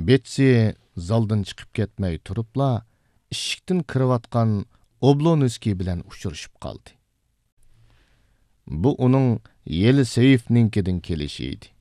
Betsi zaldan chiqib ketmay turibla, ishikdan kirayotgan Oblonskiy bilan uchrashib qoldi. Bu uning Yeli Seyfninkidan kelishi edi.